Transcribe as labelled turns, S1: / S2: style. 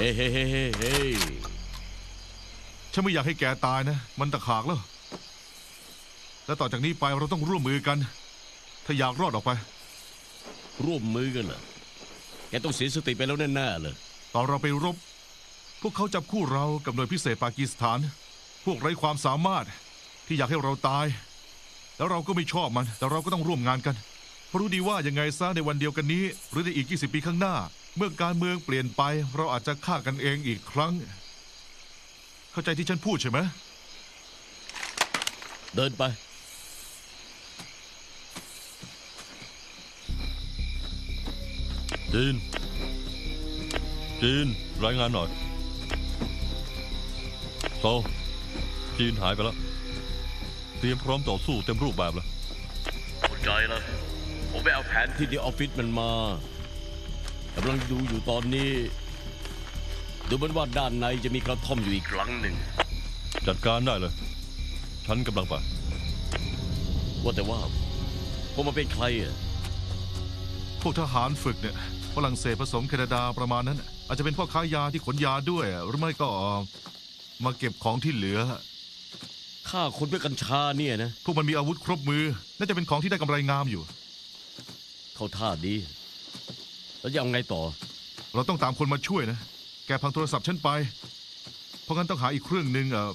S1: ฮ้เฮ้เฮ้เฮ้เฮ้
S2: ฉันไม่อยากให้แกตายนะมันตะขากแล้วและต่อจากนี้ไปเราต้องร่วมมือกันถ้าอยากรอดออกไป
S1: ร่วมมือกันเหรอแกต้องเสียสติไปแล้วแน่ๆเลย
S2: ตอนเราไปรบพวกเขาจับคู่เรากับหน่วยพิเศษปากีสถานพวกไร้ความสามารถที่อยากให้เราตายแล้วเราก็ไม่ชอบมันแต่เราก็ต้องร่วมงานกันเพราะรู้ดีว่ายังไงซะในวันเดียวกันนี้หรือในอีก20 ปีข้างหน้าเมื่อการเมืองเปลี่ยนไปเราอาจจะฆ่ากันเองอีกครั้งเข้าใจที่ฉันพูดใช่ไหม
S1: เดินไป
S3: จีนรายงานหน่อยโซจีนหายไปแล้วเตรียมพร้อมต่อสู้เต็มรูปแบบแล้ว
S1: เข้าใจแล้วผมไปเอาแผนที่ที่ออฟฟิศมันมากำลังดูอยู่ตอนนี้ดูเหมือนว่าด้านในจะมีกระท่อมอยู่อีกครั้งหนึ่ง
S3: จัดการได้เลยฉันกำลังไป
S1: ว่าแต่ว่าพวกมันเป็นใครอ่ะ
S2: พวกทหารฝึกเนี่ยฝรั่งเศสผสมแคนาดาประมาณนั้นอาจจะเป็นพ่อค้ายาที่ขนยาด้วยหรือไม่ก็มาเก็บของที่เหลือ
S1: ฆ่าคนเพื่อกัญชาเนี่ยนะ
S2: พวกมันมีอาวุธครบมือน่าจะเป็นของที่ได้กำไรงามอยู่
S1: เข้าท่าดีแล้วจะเอาไงต่อ
S2: เราต้องตามคนมาช่วยนะแกพังโทรศัพท์ฉันไปเพราะงั้นต้องหาอีกเครื่องหนึ่ง